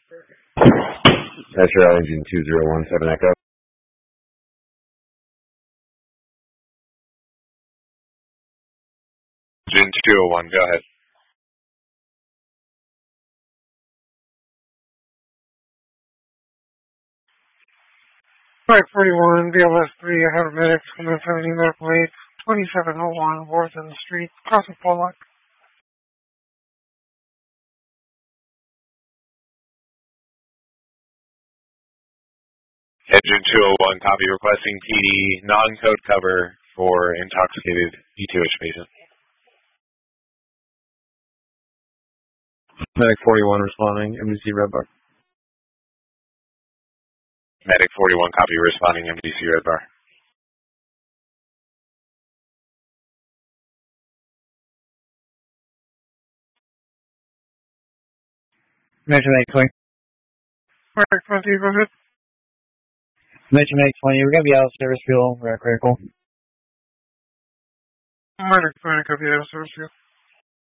Astral Engine 2017 Echo. Engine 201, go ahead. Flight 41, BLS-3, I have a medic from Infinity Medical Aid, 2701 Worthing Street, Casa Pollock. Engine 201, copy, requesting PD, non-code cover for intoxicated E2H patient. Medic 41 responding, MDC Red Bar. Medic 41, copy, responding, MDC Red Bar. Mention 820. Medic 20, go ahead. Mention 820, we're going to be out of service fuel, we're critical. Medic 20, copy, out of service fuel.